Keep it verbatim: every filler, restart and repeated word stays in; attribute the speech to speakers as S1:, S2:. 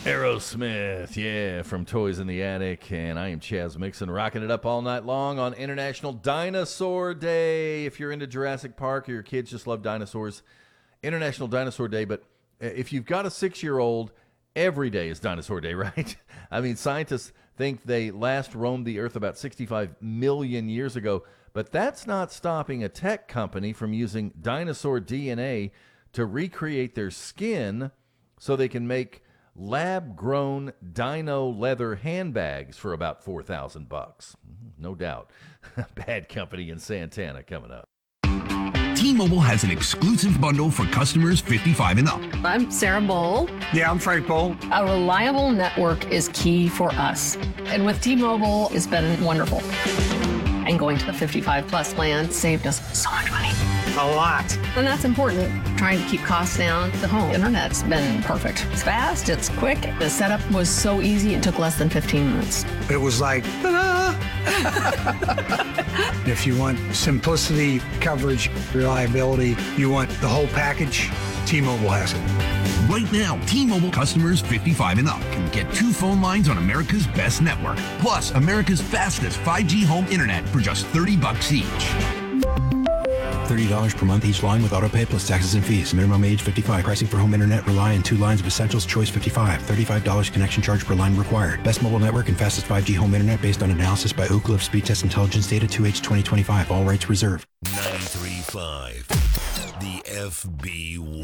S1: Aerosmith, yeah, from Toys in the Attic, and I am Chaz Mixon, rocking it up all night long on International Dinosaur Day. If you're into Jurassic Park or your kids just love dinosaurs, International Dinosaur Day. But if you've got a six-year-old, every day is Dinosaur Day, right? I mean, scientists think they last roamed the Earth about sixty-five million years ago, but that's not stopping a tech company from using dinosaur D N A to recreate their skin so they can make lab-grown dino leather handbags for about four thousand bucks. No doubt. Bad Company in Santana coming up.
S2: T-Mobile has an exclusive bundle for customers fifty-five and up.
S3: I'm Sarah Bowl.
S4: Yeah, I'm Frank Bowl.
S3: A reliable network is key for us. And with T-Mobile, it's been wonderful. And going to the fifty-five plus plan saved us so much money.
S4: A lot.
S3: And that's important. Trying to keep costs down. The home internet's been perfect. It's fast, it's quick. The setup was so easy, it took less than fifteen minutes.
S4: It was like, ta-da! If you want simplicity, coverage, reliability, you want the whole package, T-Mobile has it.
S2: Right now, T-Mobile customers fifty-five and up can get two phone lines on America's best network, plus America's fastest five G home internet for just thirty bucks each.
S5: thirty dollars per month each line with autopay plus taxes and fees. Minimum age fifty-five. Pricing for home internet rely on two lines of Essentials Choice fifty-five. thirty-five dollars connection charge per line required. Best mobile network and fastest five G home internet based on analysis by Ookla of Speed Test Intelligence Data two H twenty twenty-five. All rights reserved.
S6: ninety-three point five The F B